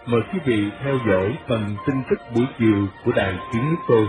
Mời quý vị theo dõi phần tin tức buổi chiều của Đài Tiếng Nước Tôi.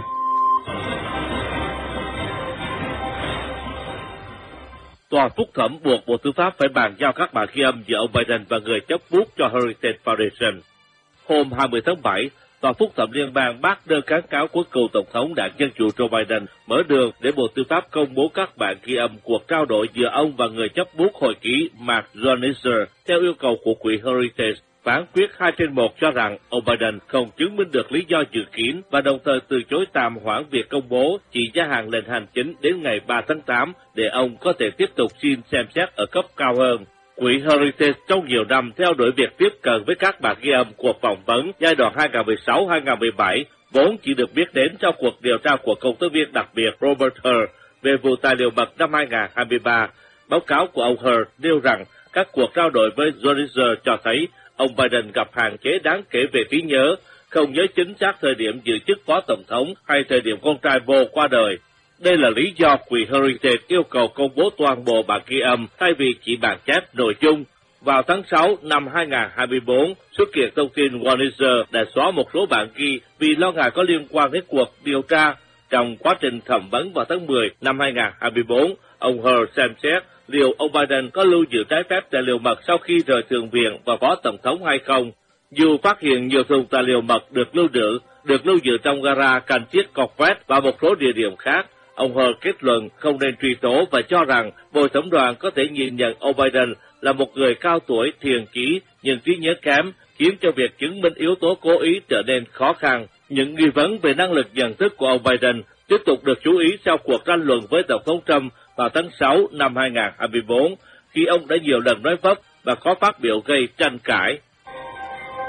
Tòa phúc thẩm buộc Bộ Tư pháp phải bàn giao các bản ghi âm giữa ông Biden và người chấp bút cho Heritage Foundation. Hôm 20 tháng 7, Tòa phúc thẩm liên bang bác đơn kháng cáo của cựu Tổng thống đảng Dân Chủ Joe Biden mở đường để Bộ Tư pháp công bố các bản ghi âm cuộc trao đổi giữa ông và người chấp bút hồi ký Mark Zornitzer theo yêu cầu của quỹ Heritage. Phán quyết 2/1 cho rằng ông Biden không chứng minh được lý do dự kiến và đồng thời từ chối tạm hoãn việc công bố chỉ gia hạn lệnh hành chính đến ngày 3 tháng 8 để ông có thể tiếp tục xin xem xét ở cấp cao hơn. Quỹ Heritage trong nhiều năm theo đuổi việc tiếp cận với các bản ghi âm cuộc phỏng vấn giai đoạn 2016-2017 vốn chỉ được biết đến trong cuộc điều tra của công tố viên đặc biệt Robert Hur về vụ tài liệu mật năm 2023. Báo cáo của ông Hur nêu rằng các cuộc trao đổi với Zornitzer cho thấy ông Biden gặp hạn chế đáng kể về trí nhớ, không nhớ chính xác thời điểm giữ chức phó tổng thống hay thời điểm con trai Beau qua đời. Đây là lý do quỹ Heritage yêu cầu công bố toàn bộ bản ghi âm thay vì chỉ bản chép nội dung. Vào tháng 6 năm 2024, xuất hiện thông tin Zornitzer đã xóa một số bản ghi vì lo ngại có liên quan đến cuộc điều tra. Trong quá trình thẩm vấn vào tháng 10 năm 2024, ông Hur xem xét liệu ông Biden có lưu giữ trái phép tài liệu mật sau khi rời Thượng viện và phó tổng thống hay không. Dù phát hiện nhiều thùng tài liệu mật được lưu giữ trong gara cành chiếc Corvette và một số địa điểm khác, ông Hur kết luận không nên truy tố và cho rằng bồi thẩm đoàn có thể nhìn nhận ông Biden là một người cao tuổi, thiền chí nhưng trí nhớ kém, khiến cho việc chứng minh yếu tố cố ý trở nên khó khăn. Những nghi vấn về năng lực nhận thức của ông Biden tiếp tục được chú ý sau cuộc tranh luận với Tổng thống Trump vào tháng 6 năm 2024, khi ông đã nhiều lần nói vấp và có phát biểu gây tranh cãi.